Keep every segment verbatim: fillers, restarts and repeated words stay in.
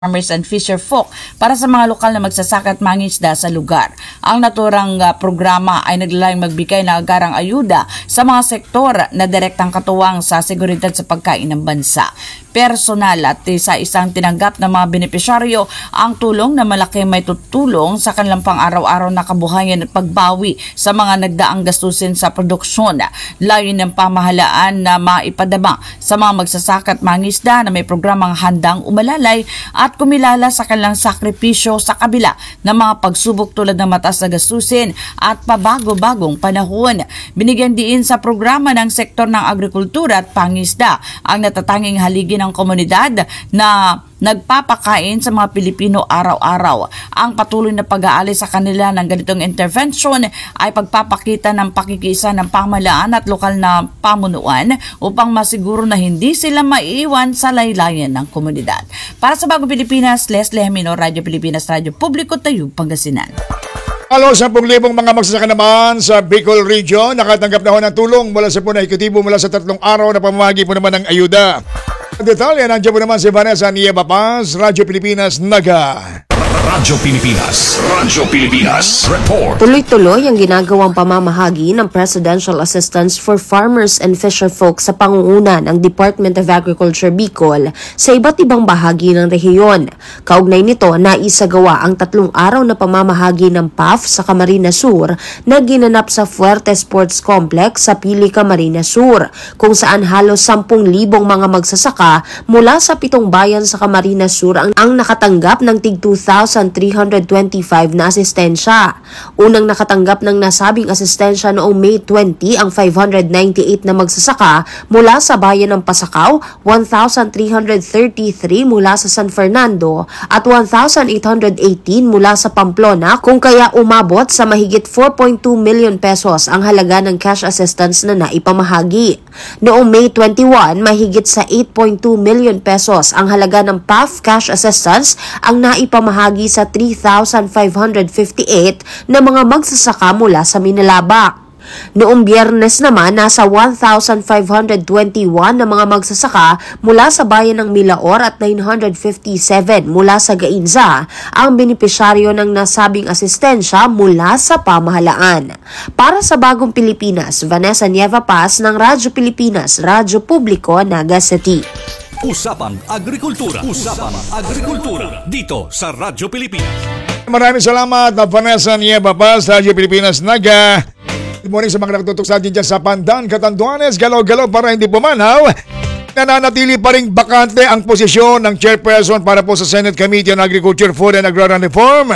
Farmers and Fisher Folk para sa mga lokal na magsasaka at mangingisda sa lugar. Ang naturang uh, programa ay naglalayong magbigay ng agarang ayuda sa mga sektor na direktang katuwang sa seguridad sa pagkain ng bansa. Personal at isa-isang tinanggap ng mga benepisyaryo ang tulong na malaki may tutulong sa kanilang pang-araw-araw na kabuhayan at pagbawi sa mga nagdaang gastusin sa produksyon. Layon ng pamahalaan na maipadama sa mga magsasaka at mangingisda na may programang handang umalalay at kumilala sa kanilang sakripisyo sa kabila ng mga pagsubok tulad ng mataas na gastusin at pabago-bagong panahon. Binigyan diin sa programa ng sektor ng agrikultura at pangingisda ang natatanging haligi ng komunidad na nagpapakain sa mga Pilipino araw-araw. Ang patuloy na pag-aalis sa kanila ng ganitong intervention ay pagpapakita ng pakikiisa ng pamahalaan at lokal na pamunuan upang masiguro na hindi sila maiiwan sa laylayan ng komunidad. Para sa Bagong Pilipinas, Leslie Hemino, Radyo Pilipinas, Radyo Publiko, Tayo, Pangasinan. Halo, sampung libong mga magsasaka naman sa Bicol Region. Nakatanggap na ho ng tulong mula sa punay ekutibo mula sa tatlong araw na pamamahagi po naman ng ayuda. Detalye, nandiyan po naman si Vanessa Nieva Paz, Radyo Pilipinas, Naga. Radyo Pilipinas, Radyo Pilipinas, Report. Tuloy-tuloy ang ginagawang pamamahagi ng Presidential Assistance for Farmers and Fisher Folk sa pangunguna ng Department of Agriculture Bicol sa iba't ibang bahagi ng rehiyon. Kaugnay nito, naisagawa ang tatlong araw na pamamahagi ng P A F sa Camarines Sur na ginanap sa Fuerte Sports Complex sa Pili, Camarines Sur, kung saan halos sampung libong mga magsasaka mula sa pitong bayan sa Camarines Sur ang, ang nakatanggap ng tig two thousand three hundred twenty-five na asistensya. Unang nakatanggap ng nasabing asistensya noong May twentieth ang five hundred ninety-eight na magsasaka mula sa bayan ng Pasakaw, one thousand three hundred thirty-three mula sa San Fernando at one thousand eight hundred eighteen mula sa Pamplona, kung kaya umabot sa mahigit four point two million pesos ang halaga ng cash assistance na naipamahagi. Noong May twenty-first, mahigit sa eight point two million pesos ang halaga ng P A F cash assistance ang naipamahagi sa three thousand five hundred fifty-eight na mga magsasaka mula sa Minalabak. Noong Biyernes naman, nasa one thousand five hundred twenty-one na mga magsasaka mula sa bayan ng Milaor at nine hundred fifty-seven mula sa Gainza ang benepisyaryo ng nasabing asistensya mula sa pamahalaan. Para sa Bagong Pilipinas, Vanessa Nieva Paz ng Radyo Pilipinas, Radyo Publiko, Naga City. Usapang Agrikultura. Usapang Agrikultura. Dito sa Radyo Pilipinas. Maraming salamat na Vanessa Nieva Paz, Radyo Pilipinas, Naga. Good morning sa mga nakatutok sa atin dyan sa Pandan, Catanduanes, galaw-galaw para hindi pumanaw. Nananatili pa rin bakante ang posisyon ng chairperson para po sa Senate Committee on Agriculture, Food and Agrarian Reform.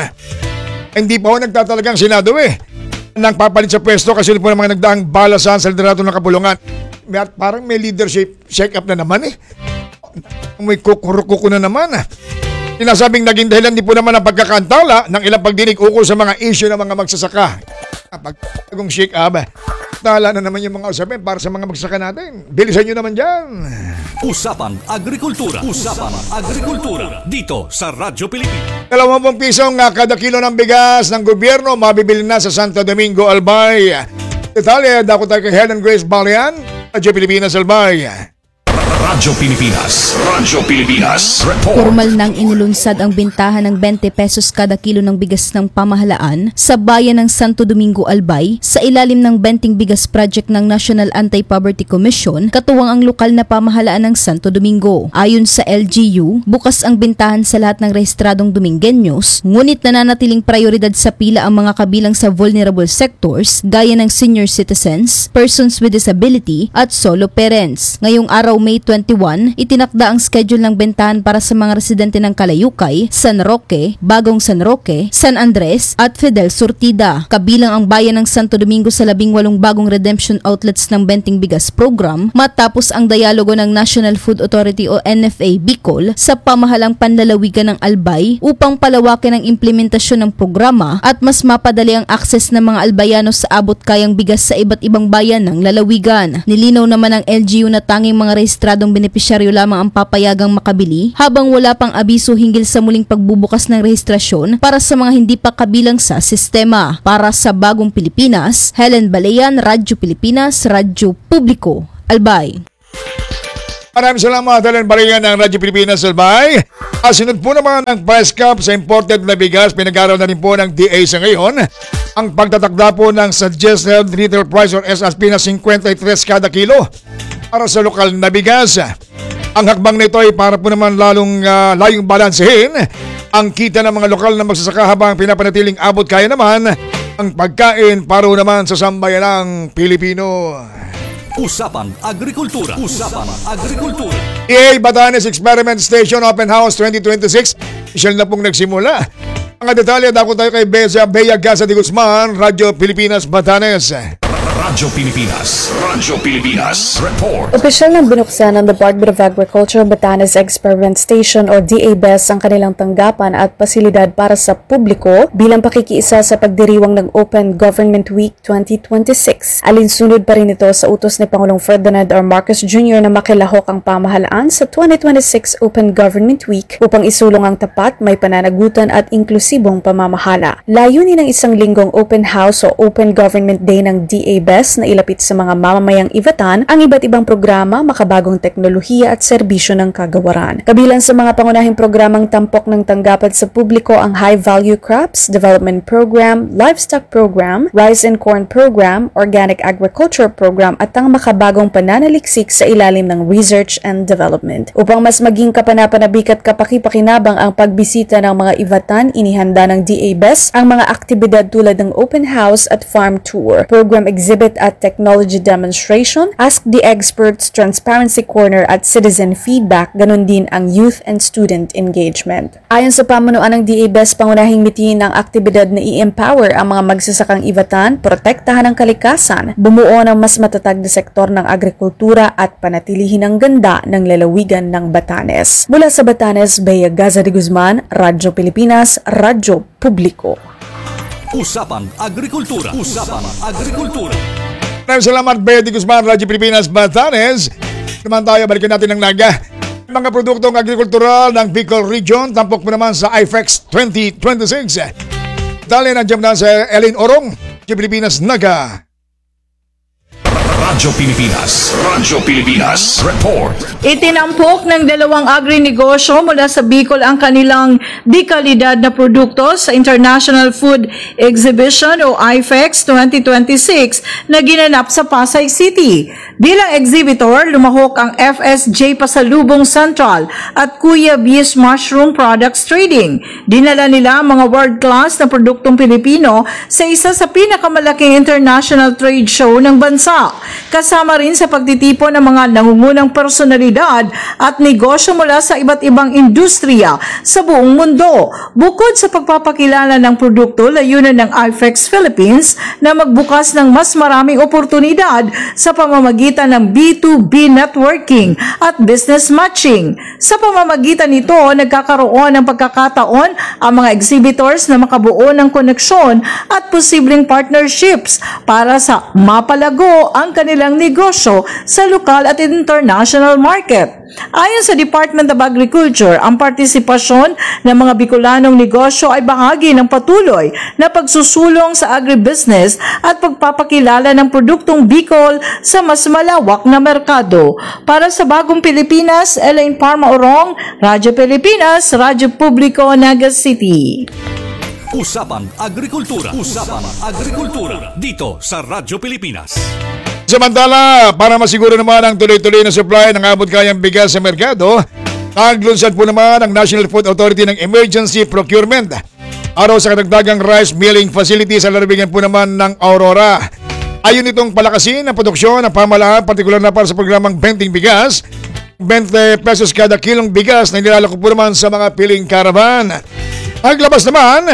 Hindi pa ho nagtatalagang Senado eh. Nang papalit sa pwesto kasi po ng mga nagdaang balasan sa liderato ng kapulungan. Parang may leadership shake-up na naman eh. May kukurukuko na naman. Sinasabing naging dahilan din po naman ang pagkakantala ng ilang pagdinig ukol sa mga issue ng mga magsasaka. Pag kung shake-up, tala na naman yung mga usapin para sa mga magsasaka natin. Bilisan nyo naman dyan. Usapang Agrikultura. Usapang Agrikultura. Dito sa Radyo Pilipinas. Dalawang pisong uh, kada kilo ng bigas ng gobyerno mabibili na sa Santo Domingo, Albay. Detalye, dako tayo kay Helen Grace Balian, Radyo Pilipinas, Albay. Radyo Pilipinas, Radyo Pilipinas, Report. Formal nang inilunsad ang bentahan ng twenty pesos kada kilo ng bigas ng pamahalaan sa bayan ng Santo Domingo, Albay sa ilalim ng Benting Bigas Project ng National Anti-Poverty Commission, katuwang ang lokal na pamahalaan ng Santo Domingo. Ayon sa L G U, bukas ang bentahan sa lahat ng rehistradong Domingueños, ngunit nananatiling prioridad sa pila ang mga kabilang sa vulnerable sectors gaya ng senior citizens, persons with disability at solo parents. Ngayong araw, May twenty-first, itinakda ang schedule ng bentahan para sa mga residente ng Kalayukay, San Roque, Bagong San Roque, San Andres at Fidel Surtida. Kabilang ang bayan ng Santo Domingo sa labing walong bagong redemption outlets ng Benting Bigas Program matapos ang dialogo ng National Food Authority o N F A Bicol sa pamahalang panlalawigan ng Albay upang palawakin ang implementasyon ng programa at mas mapadali ang akses ng mga Albayano sa abot kayang bigas sa iba't ibang bayan ng lalawigan. Nilinaw naman ng L G U na tanging mga rehistradong benepisyaryo lamang ang papayagang makabili habang wala pang abiso hinggil sa muling pagbubukas ng rehistrasyon para sa mga hindi pa kabilang sa sistema. Para sa Bagong Pilipinas, Helen Balayan, Radyo Pilipinas, Radyo Publiko, Albay. Maraming salamat, Alan Barigan ng Radyo Pilipinas Albay. Asunod po naman ang price cap sa imported na bigas. Pinag-araw na rin po ng D A sa ngayon ang pagtatakda po ng suggested retail price or S S P na fifty-three kada kilo para sa lokal na bigas. Ang hakbang nito ay para po naman lalong uh, layong balansehin ang kita ng mga lokal na magsasaka habang pinapanatiling abot kaya naman ang pagkain para naman sa sambayanang Pilipino. Usapang Agrikultura. Usapang Agrikultura. D A Batanes Experiment Station Open House twenty twenty-six. Isyal na pong nagsimula. Mga detalye dako tayo kay Beza Bea Gaza de Guzman, Radyo Pilipinas Batanes. Radyo Pilipinas. Radyo Pilipinas. Report. Opisyal na binuksan ng Department of Agriculture Batanes Experiment Station o D A B E S ang kanilang tanggapan at pasilidad para sa publiko bilang pakikiisa sa pagdiriwang ng Open Government Week twenty twenty-six. Alinsunod pa rin ito sa utos ni Pangulong Ferdinand R. Marcos Junior na makilahok ang pamahalaan sa twenty twenty-six Open Government Week upang isulong ang tapat, may pananagutan at inklusibong pamamahala. Layunin ng isang linggong open house o Open Government Day ng D A B E S na ilapit sa mga mamamayang Ivatan ang iba't ibang programa, makabagong teknolohiya at serbisyo ng kagawaran. Kabilang sa mga pangunahing programang tampok ng tanggapan sa publiko ang High Value Crops Development Program, Livestock Program, Rice and Corn Program, Organic Agriculture Program at ang makabagong pananaliksik sa ilalim ng Research and Development. Upang mas maging kapanapanabik at kapaki-pakinabang ang pagbisita ng mga Ivatan, inihanda ng D A B E S ang mga aktibidad tulad ng Open House at Farm Tour, Program Exhibit at Technology Demonstration, Ask the Experts, Transparency Corner at Citizen Feedback, ganun din ang Youth and Student Engagement. Ayon sa pamunuan ng D A B E S, pangunahing mitiin ng aktibidad na i-empower ang mga magsasakang Ivatan, protektahan ang kalikasan, bumuo ng mas matatag na sektor ng agrikultura at panatilihin ang ganda ng lalawigan ng Batanes. Mula sa Batanes, Bea Gaza de Guzman, Radyo Pilipinas, Radyo Publiko. Usapang Agrikultura. Usapang Agrikultura. Maraming salamat, Bea de Guzman, Radyo Pilipinas Batanes. Naman tayo, balikan natin ng naga. Mga produktong agrikultural ng Bicol Region, tampok mo naman sa I F E X twenty twenty-six. Dali, nandiyan na sa Ellen Orong, Radyo Pilipinas Naga. Radyo Pilipinas. Radyo Pilipinas. Report. Itinampok ng dalawang agri-negosyo mula sa Bicol ang kanilang dekalidad na produkto sa International Food Exhibition o I F E X twenty twenty-six na ginanap sa Pasay City. Bilang exhibitor, lumahok ang F S J Pasalubong Central at Kuya B's Mushroom Products Trading. Dinala nila ang mga world-class na produktong Pilipino sa isa sa pinakamalaking international trade show ng bansa. Kasama rin sa pagtitipon ng mga nangungunang personalidad at negosyo mula sa iba't ibang industriya sa buong mundo. Bukod sa pagpapakilala ng produkto, layunan ng I F E X Philippines na magbukas ng mas maraming oportunidad sa pamamagitan ng B two B networking at business matching. Sa pamamagitan nito, nagkakaroon ng pagkakataon ang mga exhibitors na makabuo ng koneksyon at posibleng partnerships para sa mapalago ang kanilang negosyo sa lokal at international market. Ayon sa Department of Agriculture, ang partisipasyon ng mga Bicolanong negosyo ay bahagi ng patuloy na pagsusulong sa agribusiness at pagpapakilala ng produktong Bicol sa mas malawak na merkado. Para sa Bagong Pilipinas, Elaine Parma Orong, Radyo Pilipinas, Radyo Publiko, Naga City. Usapang Agrikultura. Usapang Agrikultura. Dito sa Radyo Pilipinas. Samantala, para masiguro naman ang tuloy-tuloy na supply ng abot kayang bigas sa merkado, naglunsad po naman ang National Food Authority ng Emergency Procurement araw sa kadagdagang rice milling facility sa lalawigan po naman ng Aurora. Ayon itong palakasin ang produksyon ng pamahalaan, partikular na para sa programang Benting Bigas, twenty pesos kada kilong bigas na nilalako po naman sa mga piling caravan. Naglabas naman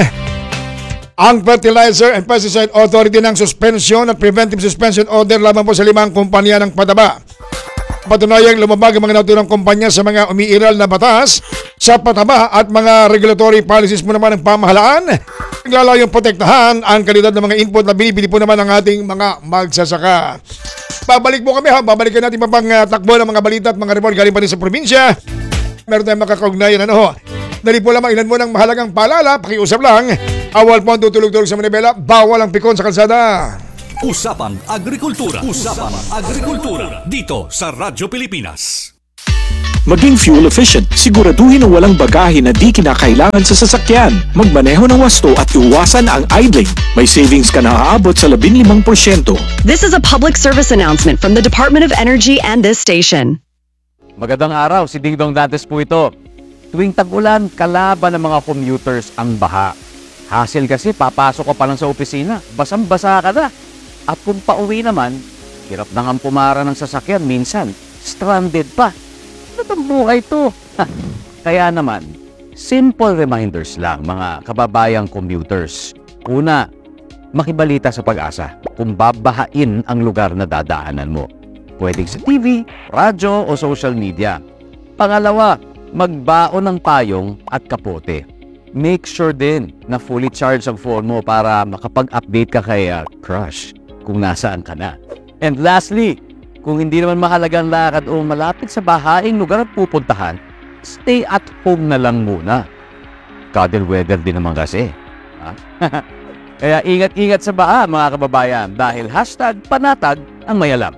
ang Fertilizer and Pesticide Authority ng suspension at preventive suspension order laban po sa limang kumpanya ng pataba. Patunayang lumabag ang mga naturang kumpanya sa mga umiiral na batas sa pataba at mga regulatory policies mo naman ng pamahalaan. Naglalayong protektahan ang kalidad ng mga input na binibili po naman ng ating mga magsasaka. Babalik po kami ha, babalikan natin pang uh, takbo ng mga balita at mga report galing pa rin sa probinsya. Meron tayong makakaugnayan ano ho. Dali po lamang ilan mo ng mahalagang paalala, pakiusap lang. Awal po ang tutulog-tulog sa Manibela, bawal ang pikon sa kalsada. Usapang Agrikultura. Usapang Agrikultura. Dito sa Radyo Pilipinas. Maging fuel efficient. Siguraduhin na walang bagahe na di kinakailangan sa sasakyan. Magmaneho ng wasto at iwasan ang idling. May savings ka na aabot sa labing limang porsyento. This is a public service announcement from the Department of Energy and this station. Magandang araw, si Ding Dong Dantes po ito. Tuwing tag-ulan, kalaban ng mga commuters ang baha. Hassle kasi, papasok ka pa lang sa opisina, basang-basa ka na. At kung pauwi naman, hirap na nga pumara ng sasakyan, minsan, stranded pa. Ano itong buhay to? Kaya naman, simple reminders lang mga kababayang commuters. Una, makibalita sa Pag-asa kung babahain ang lugar na dadaanan mo. Pwedeng sa T V, radyo o social media. Pangalawa, magbaon ng payong at kapote. Make sure din na fully charged ang phone mo para makapag-update ka kay uh, crush kung nasaan ka na. And lastly, kung hindi naman mahalagang lakad o malapit sa bahaing lugar at pupuntahan, stay at home na lang muna. Cuddle weather din naman kasi. Ha? Kaya ingat-ingat sa baha mga kababayan dahil hashtag panatag ang mayalam.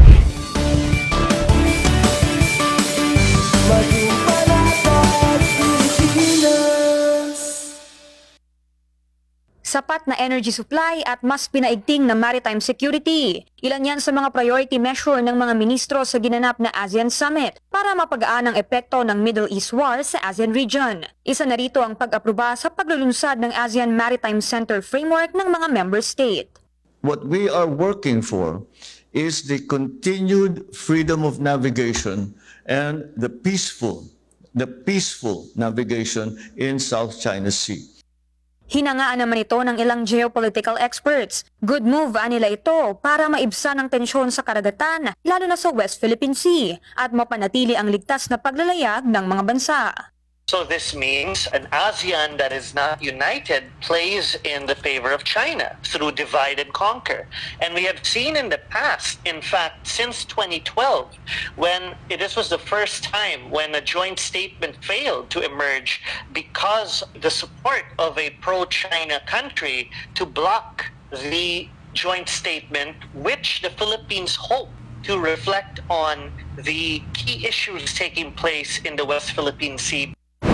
Sapat na energy supply at mas pinaigting na maritime security. Ilan yan sa mga priority measure ng mga ministro sa ginanap na ASEAN Summit para mapagaan ang epekto ng Middle East War sa ASEAN region. Isa na rito ang pag-aproba sa paglulunsad ng ASEAN Maritime Center Framework ng mga member state. What we are working for is the continued freedom of navigation and the peaceful, the peaceful navigation in South China Sea. Hinangaan naman ito ng ilang geopolitical experts. Good move anila ito para maibsan ang tensyon sa karagatan, lalo na sa West Philippine Sea, at mapanatili ang ligtas na paglalayag ng mga bansa. So this means an ASEAN that is not united plays in the favor of China through divide and conquer. And we have seen in the past, in fact, since twenty twelve, when this was the first time when a joint statement failed to emerge because the support of a pro-China country to block the joint statement, which the Philippines hope to reflect on the key issues taking place in the West Philippine Sea.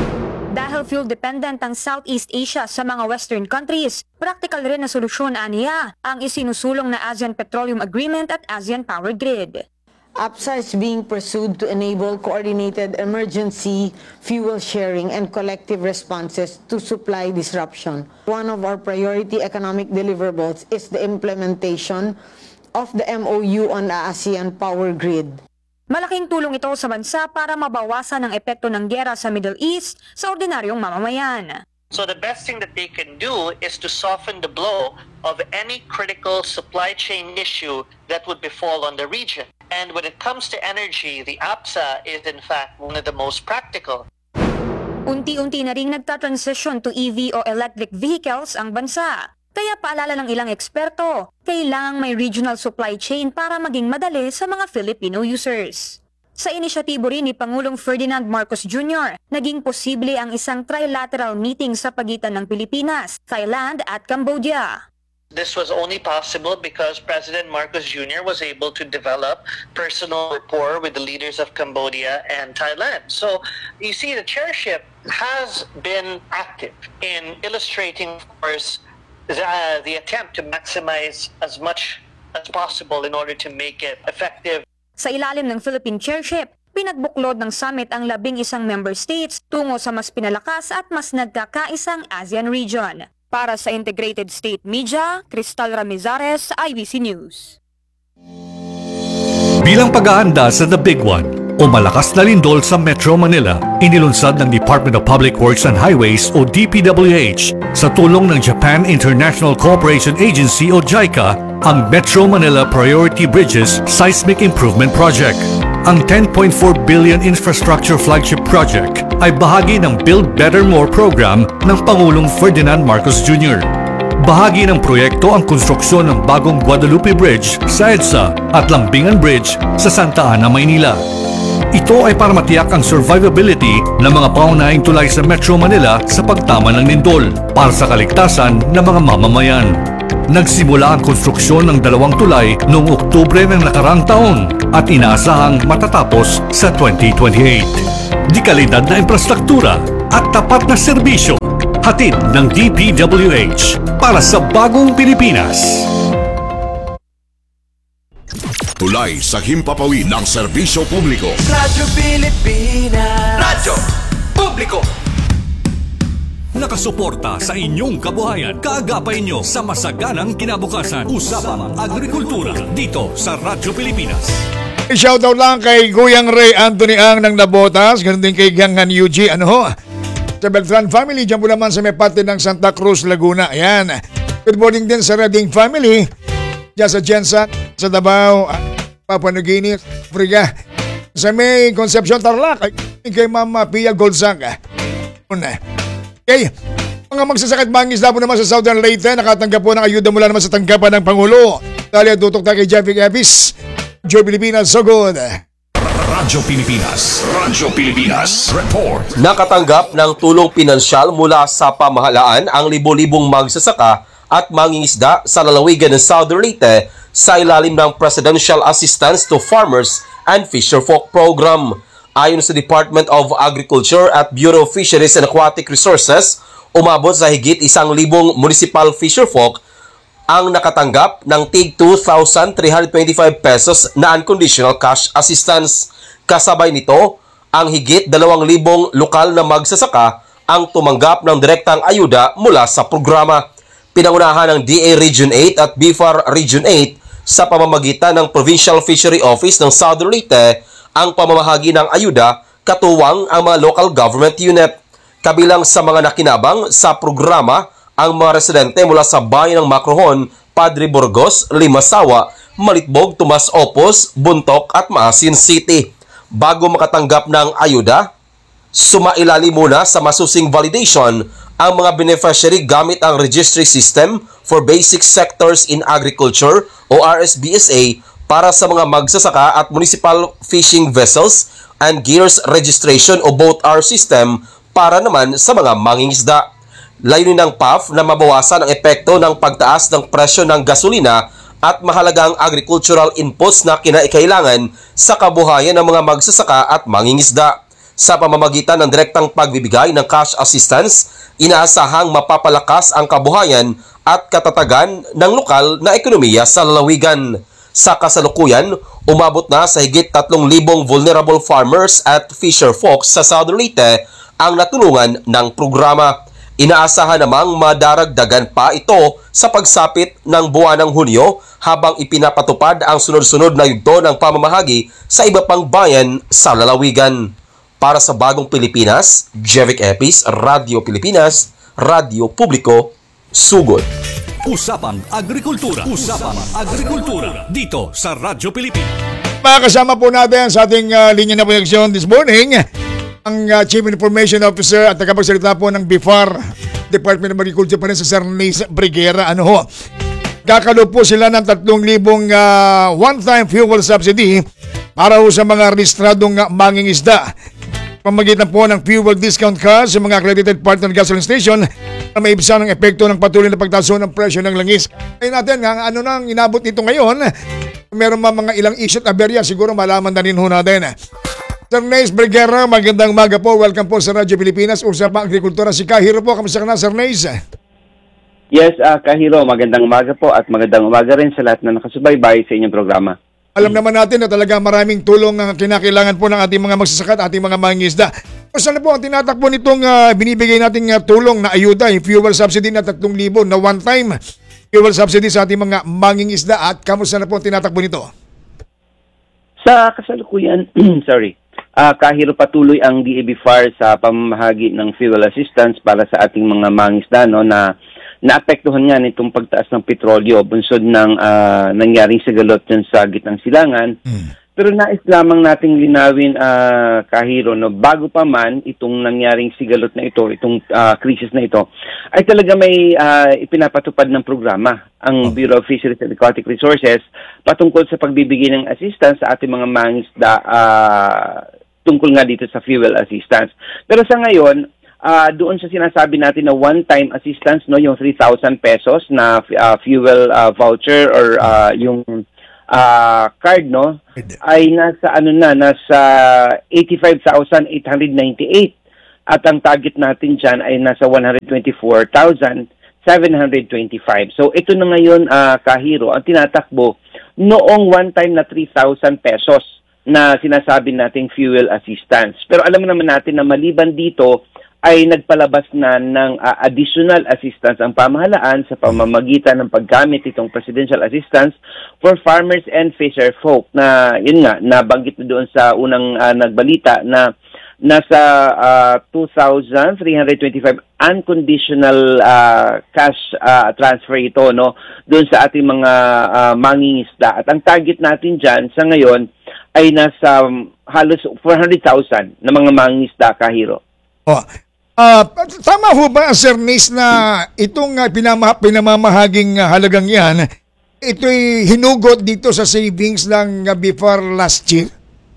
Dahil fuel-dependent ang Southeast Asia sa mga Western countries, practical rin na solusyon aniya ang isinusulong na ASEAN Petroleum Agreement at ASEAN Power Grid. A P S A is being pursued to enable coordinated emergency fuel sharing and collective responses to supply disruption. One of our priority economic deliverables is the implementation of the M O U on the ASEAN Power Grid. Malaking tulong ito sa bansa para mabawasan ang epekto ng giyera sa Middle East sa ordinaryong mamamayan. So the best thing that they can do is to soften the blow of any critical supply chain issue that would befall on the region. And when it comes to energy, the A P S A is in fact one of the most practical. Unti-unti na ring nagtatransition to E V o electric vehicles ang bansa. Kaya paalala ng ilang eksperto, kailangang may regional supply chain para maging madali sa mga Filipino users. Sa inisyatibo rin ni Pangulong Ferdinand Marcos Junior, naging posible ang isang trilateral meeting sa pagitan ng Pilipinas, Thailand at Cambodia. This was only possible because President Marcos Junior was able to develop personal rapport with the leaders of Cambodia and Thailand. So you see, the chairship has been active in illustrating, of course, the, uh, the attempt to maximize as much as possible in order to make it effective. Sa ilalim ng Philippine chairship, pinagbuklod ng summit ang labing isang member states tungo sa mas pinalakas at mas nagkakaisang ASEAN region. Para sa Integrated State Media, Cristal Ramizares, I B C News. Bilang pag-aanda sa The Big One o malakas na lindol sa Metro Manila, inilunsad ng Department of Public Works and Highways o D P W H sa tulong ng Japan International Cooperation Agency o JICA ang Metro Manila Priority Bridges Seismic Improvement Project. Ang ten point four billion infrastructure flagship project ay bahagi ng Build Better More program ng Pangulong Ferdinand Marcos Junior Bahagi ng proyekto ang konstruksyon ng bagong Guadalupe Bridge sa EDSA at Lambingan Bridge sa Santa Ana, Maynila. Ito ay para matiyak ang survivability ng mga paunahing tulay sa Metro Manila sa pagtama ng lindol para sa kaligtasan ng mga mamamayan. Nagsimula ang konstruksyon ng dalawang tulay noong Oktubre ng nakarang taon at inaasahang matatapos sa twenty twenty-eight. Di kalidad na infrastruktura at tapat na serbisyo, hatid ng D P W H para sa bagong Pilipinas. Tulay sa himpapawid ng serbisyo publiko. Radyo Pilipinas. Radyo Publiko. Nakasuporta sa inyong kabuhayan, kaagapay nyo sa masaganang kinabukasan. Usapang Agrikultura dito sa Radyo Pilipinas. Shoutout lang kay Guyang Ray Anthony Ang ng Nabotas, ganun din kay Gangan U G, ano ho, sa Beltran family, dyan po naman sa may pati ng Santa Cruz, Laguna. Ayan. Good morning din sa Redding family, dyan sa Jensen, sa Davao, Papua New Guinea, Africa, sa may Concepcion, Tarlac, kay Mama Pia Golzang. Okay, mga magsasakit mangisda po naman sa Southern Leyte, nakatanggap po ng ayuda mula naman sa tanggapan ng Pangulo. Dahil tutok tayo kay Jeffy Epis, Radyo Pilipinas, so good. Radyo Pilipinas. Radyo Pilipinas. Report. Nakatanggap ng tulong pinansyal mula sa pamahalaan ang libo-libong magsasaka at mangingisda sa lalawigan ng Southern Leyte sa ilalim ng Presidential Assistance to Farmers and Fisherfolk Program. Ayon sa Department of Agriculture at Bureau of Fisheries and Aquatic Resources, umabot sa higit isang libong municipal fisherfolk ang nakatanggap ng tig two thousand three hundred twenty-five pesos na unconditional cash assistance. Kasabay nito, ang higit dalawang libong lokal na magsasaka ang tumanggap ng direktang ayuda mula sa programa. Pinangunahan ng D A Region eight at B F A R Region eight sa pamamagitan ng Provincial Fishery Office ng Southern Leyte ang pamamahagi ng ayuda katuwang ang mga local government unit. Kabilang sa mga nakinabang sa programa ang mga residente mula sa bayan ng Macrohon, Padre Burgos, Limasawa, Malitbog, Tomas Opos, Buntok at Maasin City. Bago makatanggap ng ayuda, sumailali muna sa masusing validation ang mga beneficiary gamit ang Registry System for Basic Sectors in Agriculture o R S B S A para sa mga magsasaka at municipal fishing vessels and gears registration o boat R system para naman sa mga mangingisda. Layunin ng P A F na mabawasan ang epekto ng pagtaas ng presyo ng gasolina at mahalagang agricultural inputs na kinakailangan sa kabuhayan ng mga magsasaka at mangingisda. Sa pamamagitan ng direktang pagbibigay ng cash assistance, inaasahang mapapalakas ang kabuhayan at katatagan ng lokal na ekonomiya sa lalawigan. Sa kasalukuyan, umabot na sa higit tatlong libong vulnerable farmers at fisherfolk sa Southern Leyte ang natulungan ng programa. Inaasahan namang madaragdagan pa ito sa pagsapit ng buwan ng Hunyo habang ipinapatupad ang sunod-sunod na yugto ng pamamahagi sa iba pang bayan sa lalawigan. Para sa Bagong Pilipinas, Jevic Epis, Radyo Pilipinas, Radyo Publiko, Sugod. Usapang Agrikultura. Usapang Agrikultura dito sa Radyo Pilipinas. Makakasama po natin sa ating uh, linya na proyeksyon this morning ang uh, Chief Information Officer at tagapagsalita po ng B F A R, Department of Agriculture pa rin sa Sir Nace Briguera. Ano ho? Kakalo po sila ng tatlong libong uh, one-time fuel subsidy para ho sa mga rehistradong uh, mangingisda. Pamagitan po ng fuel discount card sa mga accredited partner gasoline station na may ibsa ng epekto ng patuloy na pagtaas ng presyo ng langis. Ngayon natin, ang ano nang inabot nito ngayon, meron pa mga ilang issue at aberya, siguro malaman na rin ho natin. Sir Nace Briguera, magandang umaga po. Welcome po sa Radyo Pilipinas, Usapang Agrikultura. Si Kahiro po, kamusta ka na, Sir Nace? Yes, uh, Kahiro, magandang umaga po at magandang umaga rin sa lahat na nakasubaybay sa inyong programa. Alam naman natin na talaga maraming tulong ang kinakailangan po ng ating mga magsasaka at ating mga mangingisda. Saan na po ang tinatakbo nitong uh, binibigay nating uh, tulong na ayuda, yung fuel subsidy na tatlong libo na one-time fuel subsidy sa ating mga mangingisda at kamusta na po ang tinatakbo nito? Sa kasalukuyan, sorry, uh, Kahiro, patuloy ang D A B F A R sa pamamahagi ng fuel assistance para sa ating mga mangingisda, no, na naapektuhan nga nitong pagtaas ng petrolyo, bunsod ng uh, nangyaring sigalot dyan sa gitnang silangan. Mm. Pero nais lamang nating linawin, uh, Kahiro, no, bago pa man itong nangyaring sigalot na ito, itong uh, krisis na ito, ay talaga may uh, ipinapatupad ng programa ang oh. Bureau of Fisheries and Aquatic Resources patungkol sa pagbibigay ng assistance sa ating mga mangingisda uh, tungkol nga dito sa fuel assistance. Pero sa ngayon, uh, doon sa sinasabi natin na one-time assistance, no, yung three thousand pesos na uh, fuel uh, voucher or uh, yung uh, card, no, ay nasa ano na, nasa eighty-five thousand eight hundred ninety-eight. At ang target natin dyan ay nasa one hundred twenty-four thousand seven hundred twenty-five. So ito na ngayon, uh, Kahiro, ang tinatakbo noong one-time na three thousand pesos na sinasabi nating fuel assistance. Pero alam naman natin na maliban dito ay nagpalabas na ng uh, additional assistance ang pamahalaan sa pamamagitan ng paggamit itong presidential assistance for farmers and fisher folk na yun nga, nabanggit na doon sa unang uh, nagbalita na nasa uh, two thousand three hundred twenty-five unconditional uh, cash uh, transfer ito, no, doon sa ating mga uh, mangingisda. At ang target natin dyan sa ngayon ay nasa um, halos four hundred thousand na mga mangingisda, Kahiro. Oh. Uh, tama ho ba, Sir Nis, na itong uh, pinama, pinamamahaging uh, halagang yan, ito'y hinugot dito sa savings ng uh, before last year?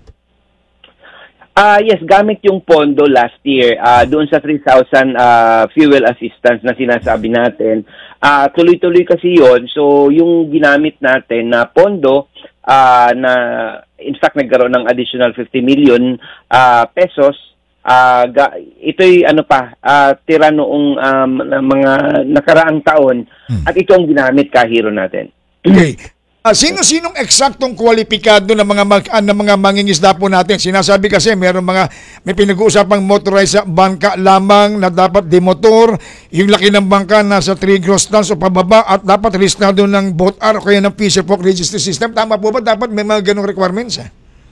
Ah, uh, yes, gamit yung pondo last year uh, doon sa three thousand uh, fuel assistance na sinasabi natin. Uh, tuloy-tuloy kasi yon. So, yung ginamit natin na pondo uh, na in fact nagkaroon ng additional fifty million uh, pesos, uh, ga, ito'y ano pa, uh, tira noong um, mga nakaraang taon hmm. at ito ang ginamit, Kahiro, natin. Okay. Uh, sino-sinong eksaktong kwalipikado ng mga mag, uh, ng mga mangingisda po natin? Sinasabi kasi meron mga may pinag-uusapang motorized bangka lamang na dapat demotor, yung laki ng bangka nasa three gross tons o pababa at dapat registrado ng boat R o kaya ng fisher folk registry system. Tama po ba dapat may mga ganong requirements? Eh?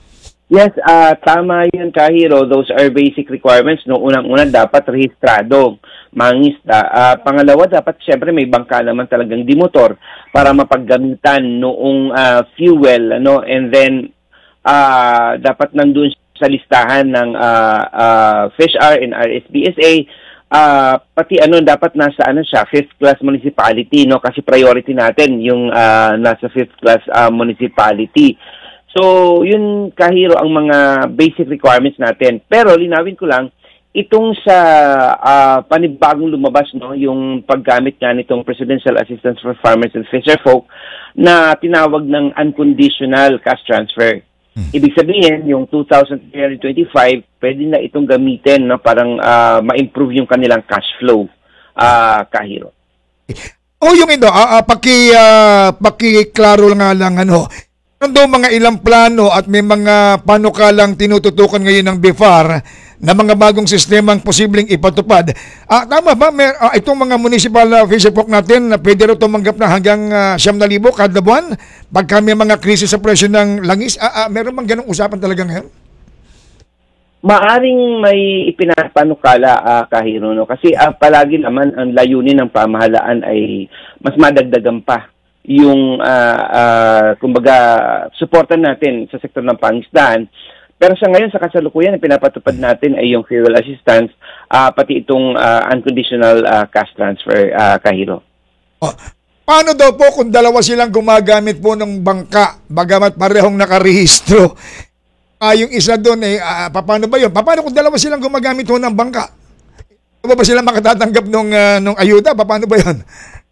Yes, uh, tama yun, Kahiro. Those are basic requirements. No, unang-una dapat rehistrado mangisda. Uh, pangalawa, dapat siyempre may bangka naman talagang dimotor para mapaggamitan noong uh, fuel, ano, and then uh, dapat nandun sa listahan ng uh, uh, FishR and R S B S A. Uh, pati ano, dapat nasa ano siya, fifth class municipality, no, kasi priority natin yung uh, nasa fifth class uh, municipality. So, yun, Kahiro, ang mga basic requirements natin. Pero linawin ko lang, itong sa uh, panibagong lumabas, no, yung paggamit nga nitong Presidential Assistance for Farmers and Fisher Folk na tinawag ng unconditional cash transfer. Hmm. Ibig sabihin, yung two thousand three hundred twenty-five, pwede na itong gamitin, no, parang uh, ma-improve yung kanilang cash flow, uh, Kahiro. Oh, yung ito, uh, uh, paki, uh, paki-klaro nga lang, ano, ano daw mga ilang plano at may mga panukalang tinututukan ngayon ng B I F A R na mga bagong sistemang posibleng ipatupad. Ah, tama ba? May, ah, itong mga municipal uh, fisher folk natin na pwede rin tumanggap na hanggang uh, siyam na libo kada buwan pagka may mga krisis sa presyo ng langis? Ah, ah, meron bang ganong usapan talaga ngayon? Maaring may ipinapanukala, uh, Kahiro, no? Kasi uh, palagi naman ang layunin ng pamahalaan ay mas madagdagan pa yung uh, uh, kumbaga suportan natin sa sektor ng pangisdaan. Pero sa ngayon, sa kasalukuyan, ang pinapatupad natin ay yung fuel assistance, uh, pati itong uh, unconditional uh, cash transfer, uh, Kahiro. Oh, paano daw po kung dalawa silang gumagamit po ng bangka, bagamat parehong nakarehistro? Uh, yung isa doon, eh, uh, paano ba yun? Paano kung dalawa silang gumagamit po ng bangka? Paano ba sila makatatanggap ng uh, ng ayuda? Paano ba yun?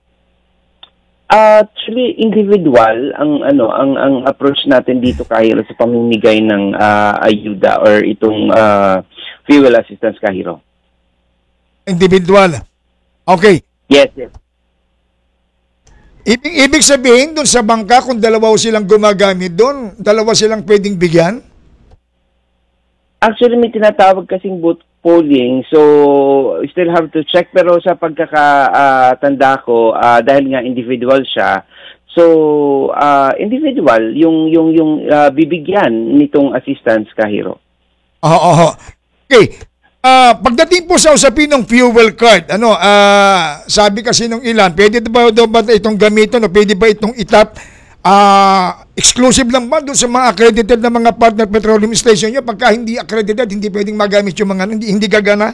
Actually, individual ang ano ang ang approach natin dito, Kahiro, sa pamimigay ng uh, ayuda or itong uh, fuel assistance, Kahiro. Individual. Okay. Yes, yes. Ibig, ibig sabihin doon sa bangka, kung dalawa silang gumagamit doon, dalawa silang pwedeng bigyan? Actually, may tinatawag kasing boat polling, so still have to check, pero sa pagkakatanda uh, ko, uh, dahil nga individual siya, so uh, individual yung yung yung uh, bibigyan nitong assistance, Kahiro. Oo, oo. Okay. Uh, pagdating po sa usapin ng fuel card, ano, uh, sabi kasi nung ilan, pwede ba daw ba itong gamitin o pwede ba itong itap? Uh, exclusive lang ba doon sa mga accredited na mga partner petroleum station nyo? Pagka hindi accredited, hindi pwedeng magamit yung mga hindi, hindi gagana?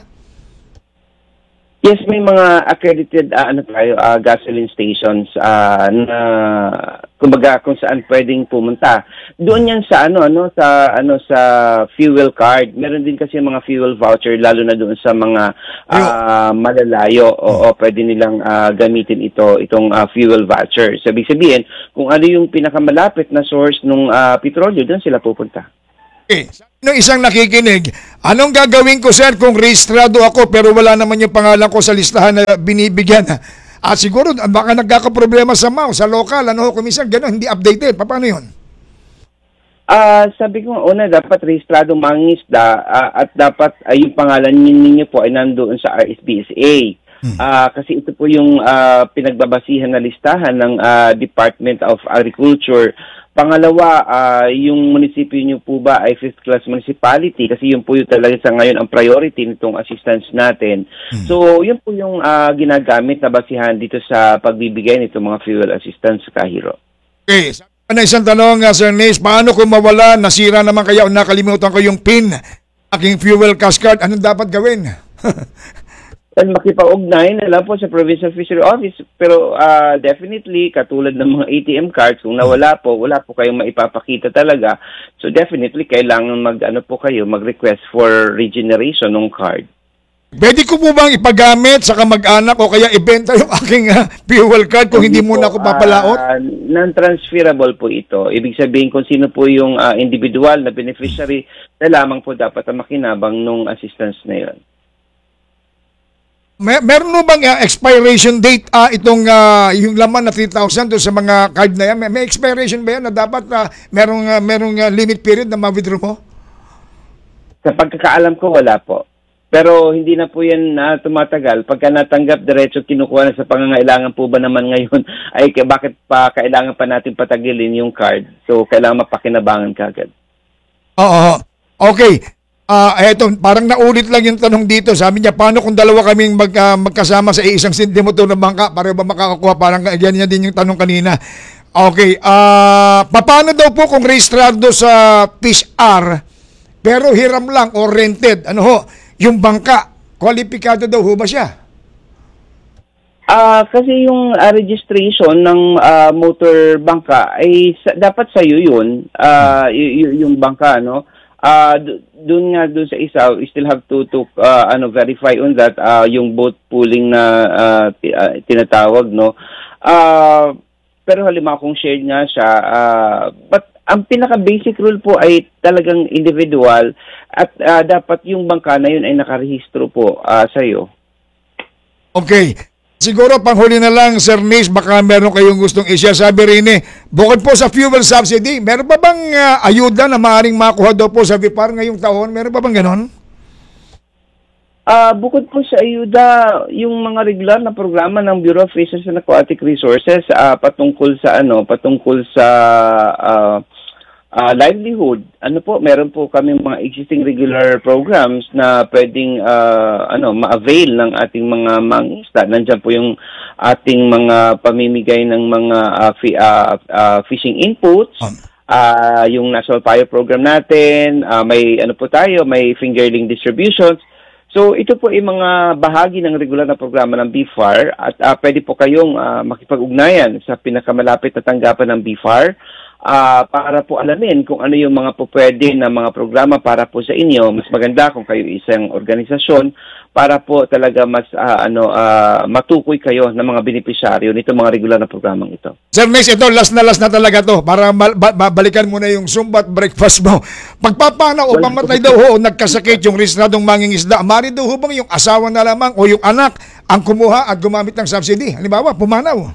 Yes, may mga accredited uh, ano tayo, uh, gasoline stations uh, na kumbaga kung saan pwedeng pumunta. Doon yan sa ano ano sa ano sa fuel card. Meron din kasi mga fuel voucher lalo na doon sa mga uh, malalayo. Oo, pwede nilang uh, gamitin ito itong uh, fuel voucher. So, ibig sabihin, kung ano yung pinakamalapit na source ng uh, petrolyo, doon sila pupunta. Okay. No, isang nakikinig, anong gagawin ko, sir, kung rehistrado ako pero wala naman yung pangalan ko sa listahan na binibigyan? At siguro, baka nagkakaproblema sa M A U, sa local, ano, kumisan, gano'n, hindi updated. Paano yun? Ah, uh, sabi ko, una, dapat rehistradong mangingisda uh, at dapat uh, yung pangalan ninyo po ay nandoon sa R S B S A. Hmm. Uh, kasi ito po yung uh, pinagbabasihan na listahan ng uh, Department of Agriculture. Pangalawa, uh, yung munisipyo nyo po ba ay fifth class municipality kasi yun po yung talaga sa ngayon ang priority nitong assistance natin. Hmm. So, yun po yung uh, ginagamit na basihan dito sa pagbibigay nitong mga fuel assistance, Kahiro. Okay. Ano isang tanong, uh, Sir Nace, paano kung mawala, nasira naman kaya o nakalimutan ko yung PIN, aking fuel cash card, anong dapat gawin? Well, makipag-ugnay na lang po sa Provincial Fishery Office. Pero uh, definitely, katulad ng mga A T M cards, kung nawala po, wala po kayong maipapakita talaga. So definitely, kailangan mag-ano po kayo, mag-request for regeneration ng card. Pwede ko po bang ipagamit sa kamag-anak o kaya ibenta yung aking uh, fuel card kung hindi, hindi muna ako papalaot? Uh, non-transferable po ito. Ibig sabihin kung sino po yung uh, individual na beneficiary na lamang po dapat ang makinabang nung assistance na yun. Mer meron mo bang uh, expiration date uh, itong uh, yung laman na three thousand doon sa mga card na yan? May, may expiration ba yan na dapat uh, merong, uh, merong uh, limit period na ma-withdraw mo? Sa pagkakaalam ko, wala po. Pero hindi na po yan uh, tumatagal. Pagka natanggap, diretso kinukuha na sa pangangailangan po ba naman ngayon, ay bakit pa kailangan pa natin patagilin yung card? So, kailangan mapakinabangan kagad. Oo. Okay. Ah, uh, eto, parang naulit lang yung tanong dito. Sabi niya, paano kung dalawa kaming mag, uh, magkasama sa isang sindimotor ng bangka? Para ba makakakuha? Parang ganyan din yung tanong kanina. Okay. Ah, uh, paano daw po kung rehistrado sa Fish R, pero hiram lang o rented? Ano ho? Yung bangka, kwalipikado daw ho ba siya? Ah, uh, kasi yung uh, registration ng uh, motor bangka ay sa, dapat sa iyo yun, uh, y- y- yung bangka, no? Ah, uh, doon nga doon sa isa, we still have to to uh, ano verify on that uh, yung boat pooling na uh, t- uh, tinatawag, no. Ah, uh, pero halimbawa kung shared nga siya, uh, but ang pinaka basic rule po ay talagang individual at uh, dapat yung bangka na yun ay nakarehistro po uh, sa iyo. Okay. Siguro panghuli na lang, Sir Nace, baka meron kayong gustong i-share. Sabi rin eh, bukod po sa fuel subsidy, meron pa bang uh, ayuda na maaaring makuha daw po sa V I P A R ngayong taon? Meron pa bang ganon? Uh, bukod po sa ayuda, yung mga regular na programa ng Bureau of Fisheries and Aquatic Resources uh, patungkol sa ano, patungkol sa uh, uh, livelihood. Ano po, meron po kami mga existing regular programs na pwedeng uh, ano, ma-avail ng ating mga mangingisda. Nandiyan po yung ating mga pamimigay ng mga uh, fi- uh, uh, fishing inputs. Uh, yung National Fire Program natin, uh, may ano po tayo, may fingerling distributions. So ito po ay mga bahagi ng regular na programa ng B F A R at uh, pwede po kayong uh, makipag-ugnayan sa pinakamalapit na tanggapan ng B F A R uh, para po alamin kung ano yung mga po pwede na mga programa para po sa inyo. Mas maganda kung kayo isang organisasyon para po talaga mas uh, ano uh, matukoy kayo ng mga benepisyaryo nito mga regular na programang ito. Sir Nace, ito last na last na talaga to para ba- ba- balikan mo na yung Zumba at breakfast mo. Pagpapana o pamatay daw ho, nagkasakit yung rehistradong mangingisda, mari daw ho bang yung asawa na lamang o yung anak ang kumuha at gumamit ng subsidy? Halimbawa, pumanaw.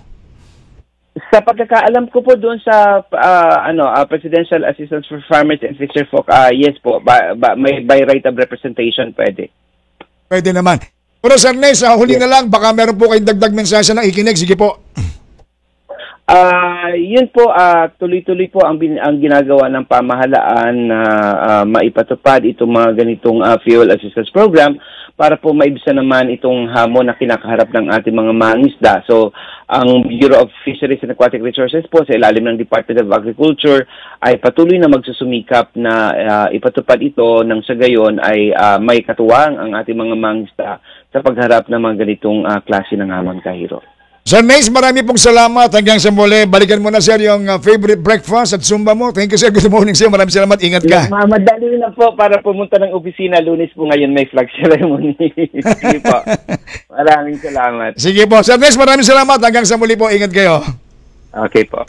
Sa pagkakaalam ko po doon sa uh, ano uh, Presidential Assistance for Farmers and Fisherfolk, uh, yes po, ba, ba, may by right of representation pwede. Pwede naman. Pero Sir Nace, uh, huli yes. na lang, baka meron po kayong dagdag mensahe na ikinig. Sige po. Ah, uh, yun po, uh, tuloy-tuloy po ang, bin, ang ginagawa ng pamahalaan na uh, maipatupad itong mga ganitong uh, fuel assistance program para po maibsan naman itong hamon na kinakaharap ng ating mga mangingisda. So, ang Bureau of Fisheries and Aquatic Resources po sa ilalim ng Department of Agriculture ay patuloy na magsusumikap na uh, ipatupad ito nang sa gayon ay uh, may katuwang ang ating mga mangingisda sa pagharap ng mga ganitong uh, klase ng hamon, Kahiro. Sir Nace, marami pong salamat. Hanggang sa muli, balikan mo na sir yung uh, favorite breakfast at Zumba mo. Thank you sir. Good morning sir. Maraming salamat. Ingat ka. Ma- Madali na po para pumunta ng opisina. Lunes po ngayon may flag ceremony. Sige po. Maraming salamat. Sige po. Sir Nace, maraming salamat. Hanggang sa muli po. Ingat kayo. Okay po.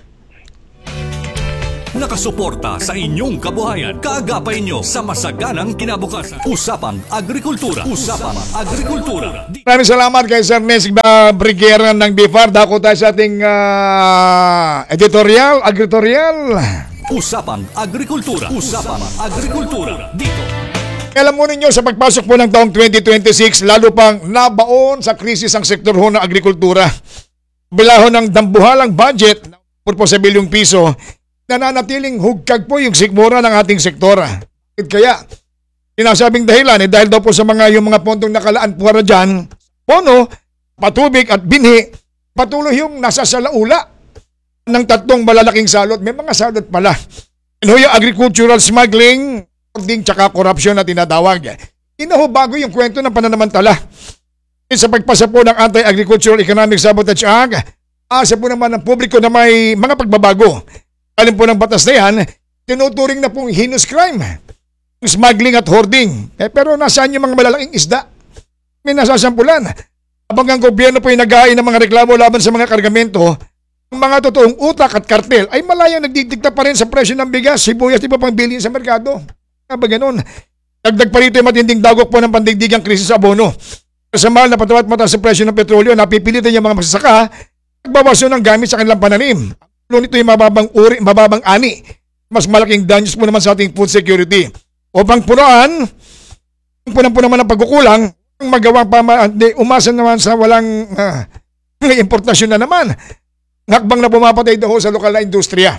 Nakasuporta sa inyong kabuhayan. Kaagapay nyo sa masaganang kinabukasan. Usapang Agrikultura. Usapang Agrikultura. Maraming salamat kay Sir Nace uh, Brigera ng B I F A R. Dako tayo sa ating uh, editorial, agritorial. Usapang Agrikultura. Usapang Agrikultura. Dito. Alam mo ninyo, sa pagpasok po ng taong twenty twenty-six, lalo pang nabaon sa krisis ang sektor ho ng agrikultura. Bilahon ng dambuhalang budget ng purpo sa bilyong piso, nananatiling hugkag po yung sikmura ng ating sektor. Kaya, sinasabing dahilan eh dahil daw po sa mga yung mga pondong nakalaan po para dyan, pono, patubig at binhi, patuloy yung nasa salaula ng tatlong malalaking salot. May mga salot pala. Ano yung agricultural smuggling, hoarding, tsaka corruption na tinatawag. Inaho bago yung kwento ng pananamantala. Sa pagpasa po ng Anti-Agricultural Economic Sabotage Act, asa po naman ng publiko na may mga pagbabago. Alim po ng batas na yan, tinuturing na pong heinous crime. Smuggling at hoarding. Eh, pero nasaan yung mga malalaking isda? May nasasampulan. Habang ang gobyerno po yung nag-aay ng mga reklamo laban sa mga kargamento, ang mga totoong utak at kartel ay malayang nagdidikta pa rin sa presyo ng bigas, sibuyas, di ba pang bilhin sa merkado? Kaya ba ganun? Dagdag pa rito yung matinding dagok po ng pandigdigang krisis sa abono. Sa mahal na patawa't mataas sa presyo ng petrolyo, napipilitan yung mga magsasaka nagbabaso ng gamit sa kanilang pananim. Lalo nito yung mababang uri, mababang ani. Mas malaking danyos po naman sa ating food security. Upang punuan, punang po naman ang pagkukulang, ang magawang pama, di, umasa naman sa walang uh, importasyon na naman. Hakbang na pumapatay daw sa lokal na industriya.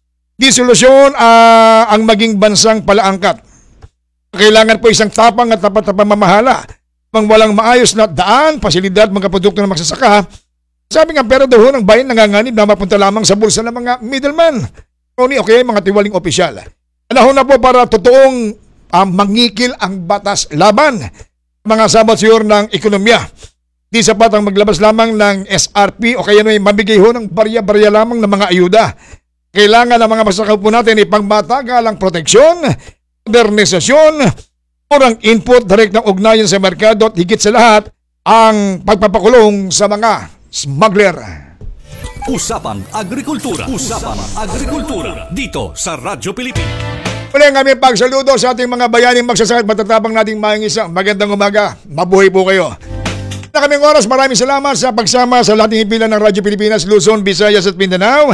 Di solusyon uh, ang maging bansang palaangkat. Kailangan po isang tapang at tapat na pamamahala. Pang walang maayos na daan, pasilidad, mga produkto ng magsasaka. Sabi nga pera daw ng bayan nanganganib na mapunta lamang sa bulsa ng mga middleman. Tony, okay, mga tiwaling opisyal. Panahon na po para totoong uh, mangikil ang batas laban. Mga saboteur ng ekonomiya. Di sapat ang maglabas lamang ng S R P o kaya may mabigay ho ng barya-barya lamang ng mga ayuda. Kailangan ng mga magsasaka po natin ipangmatagalang proteksyon, modernisasyon, orang input direct ng ugnayan sa merkado at higit sa lahat ang pagpapakulong sa mga smuggler. Usapang Agrikultura. Usapang Agrikultura. Dito sa Radyo Pilipinas. Muli ang aming pagsaludo sa ating mga bayaning magsasaka at matatabang nating mangisa. Magandang umaga. Mabuhay po kayo. Na kaming oras, maraming salamat sa pagsama sa lating himpilan ng Radyo Pilipinas, Luzon, Visayas at Mindanao.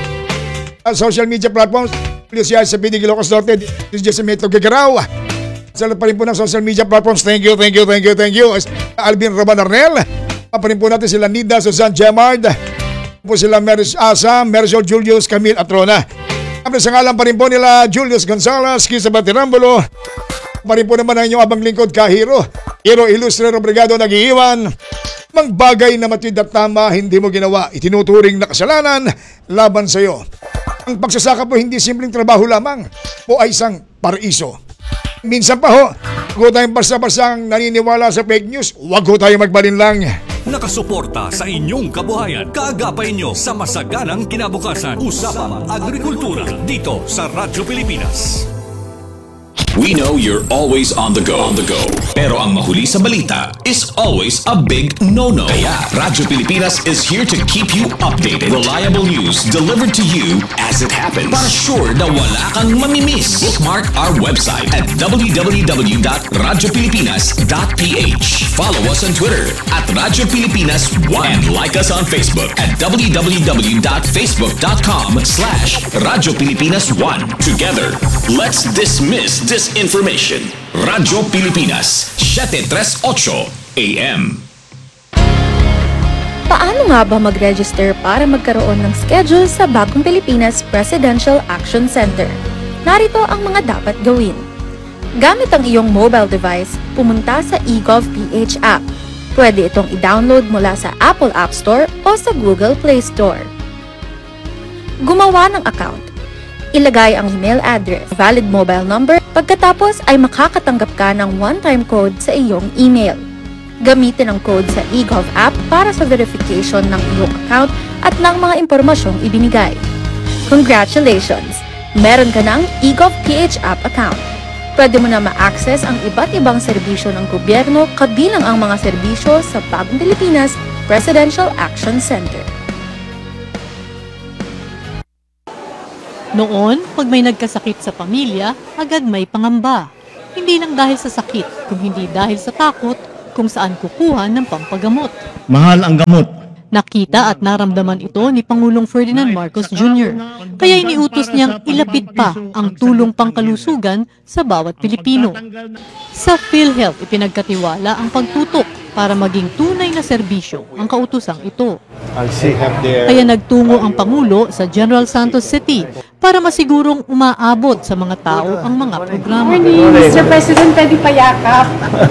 At social media platforms, W C I sa P D Ilocos Norte, D J sa Metro Gagaraw. Sa lahat pa rin po ng social media platforms, thank you, thank you, thank you, thank you. Alvin Roban Arnel, pa rin po natin sila Nida, Susan Gemard, po sila Meris Asa, Merisol Julius, Camille Atrona. Sa ngalan pa rin po nila Julius Gonzalez, Kisa Batirambulo, pa rin po naman ang inyong abang lingkod Kahiro, Hero Ilustre Obrigado nag-iiwan. Mang bagay na matid at tama hindi mo ginawa, itinuturing na kasalanan laban sa iyo. Ang pagsasaka po hindi simpleng trabaho lamang, po ay isang paraiso. Minsan pa ho, huwag tayong basta-bastang naniniwala sa fake news, huwag ho tayong magbalinlang. Nakasuporta sa inyong kabuhayan. Kaagapay nyo sa masaganang kinabukasan. Usapang Agrikultura dito sa Radyo Pilipinas. We know you're always on the go. On the go. Pero ang mahuli sa balita is always a big no-no. Kaya Radyo Pilipinas is here to keep you updated. Reliable news delivered to you as it happens. Para sure na wala kang mamimiss. Bookmark our website at w w w dot radyo pilipinas dot p h. Follow us on Twitter at Radyo Pilipinas one and like us on Facebook at w w w dot facebook dot com slash Radyo Pilipinas one. Together, let's dismiss this information. Radyo Pilipinas, seven thirty-eight A M. Paano nga ba mag-register para magkaroon ng schedule sa Bagong Pilipinas Presidential Action Center? Narito ang mga dapat gawin. Gamit ang iyong mobile device, pumunta sa eGovPH app. Pwede itong i-download mula sa Apple App Store o sa Google Play Store. Gumawa ng account. Ilagay ang email address, valid mobile number, pagkatapos ay makakatanggap ka ng one-time code sa iyong email. Gamitin ang code sa eGov app para sa verification ng iyong account at ng mga impormasyong ibinigay. Congratulations! Meron ka ng eGov P H app account. Pwede mo na ma-access ang iba't ibang serbisyo ng gobyerno kabilang ang mga serbisyo sa Bagong Pilipinas Presidential Action Center. Noon, pag may nagkasakit sa pamilya, agad may pangamba. Hindi lang dahil sa sakit, kung hindi dahil sa takot kung saan kukuha ng pampagamot. Mahal ang gamot. Nakita at naramdaman ito ni Pangulong Ferdinand Marcos Junior Kaya iniutos niyang ilapit pa ang tulong pangkalusugan sa bawat Pilipino. Sa PhilHealth, ipinagkatiwala ang pagtutok para maging tunay na serbisyo ang kautusang ito. Kaya nagtungo ang Pangulo sa General Santos City para masigurong umaabot sa mga tao ang mga programa. mister President, pwede pa yakap.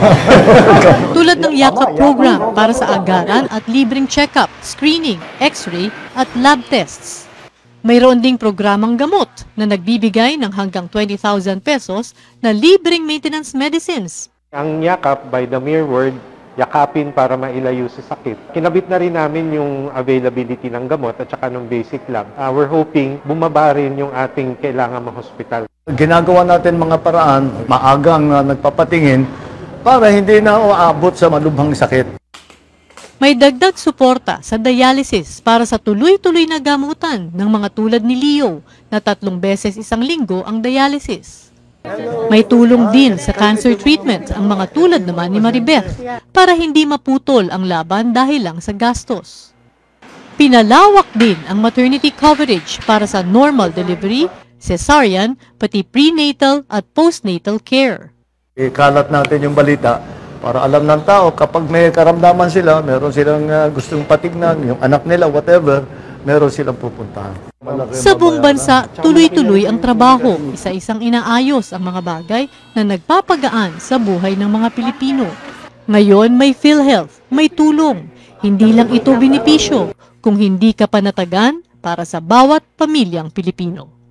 Tulad ng yakap program para sa agaran at libreng check-up, screening, x-ray at lab tests. Mayroon ding programang gamot na nagbibigay ng hanggang twenty thousand pesos na libreng maintenance medicines. Ang yakap, by the mere word, yakapin para mailayo sa sakit. Kinabit na rin namin yung availability ng gamot at saka ng basic lab. Uh, we're hoping bumaba rin yung ating kailangan ma-hospital. Ginagawa natin mga paraan, maagang uh, nagpapatingin para hindi na uabot sa malubhang sakit. May dagdag suporta sa dialysis para sa tuloy-tuloy na gamutan ng mga tulad ni Leo na tatlong beses isang linggo ang dialysis. May tulong din sa cancer treatment ang mga tulad naman ni Maribeth para hindi maputol ang laban dahil lang sa gastos. Pinalawak din ang maternity coverage para sa normal delivery, cesarean, pati prenatal at postnatal care. Ikalat natin yung balita para alam ng tao kapag may karamdaman sila, meron silang uh, gustong patignan, yung anak nila, whatever, meron silang pupuntahan. Sa buong bansa, tuloy-tuloy ang trabaho, isa-isang inaayos ang mga bagay na nagpapagaan sa buhay ng mga Pilipino. Ngayon may PhilHealth, may tulong. Hindi lang ito benepisyo, kung hindi ka panatagan para sa bawat pamilyang Pilipino.